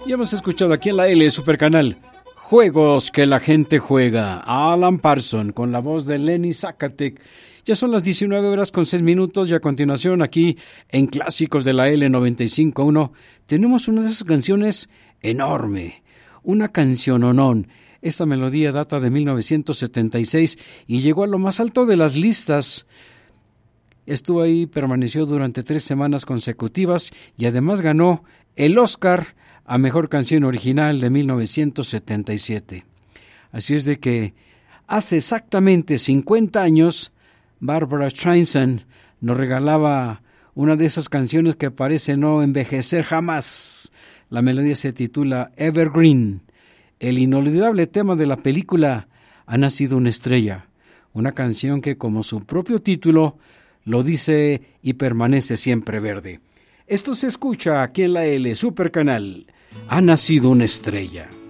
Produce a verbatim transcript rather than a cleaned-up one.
Ya hemos escuchado aquí en la L Supercanal Juegos que la gente juega. Alan Parsons con la voz de Lenny Zacatec. Ya son las diecinueve horas con seis minutos y a continuación aquí en Clásicos de la L noventa y cinco punto uno tenemos una de esas canciones enorme, una canciononón. Esta melodía data de mil novecientos setenta y seis y llegó a lo más alto de las listas. Estuvo ahí, permaneció durante tres semanas consecutivas y además ganó el Oscar a Mejor Canción Original de mil novecientos setenta y siete. Así es de que hace exactamente cincuenta años, Barbra Streisand nos regalaba una de esas canciones que parece no envejecer jamás. La melodía se titula Evergreen, el inolvidable tema de la película Ha nacido una estrella, una canción que, como su propio título lo dice, y permanece siempre verde. Esto se escucha aquí en la L Supercanal. Ha nacido una estrella.